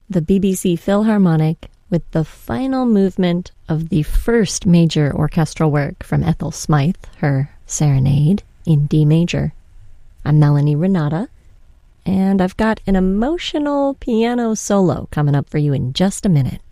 the BBC Philharmonic with the final movement of the first major orchestral work from Ethel Smythe, her Serenade, in D major. I'm Melanie Renata, and I've got an emotional piano solo coming up for you in just a minute.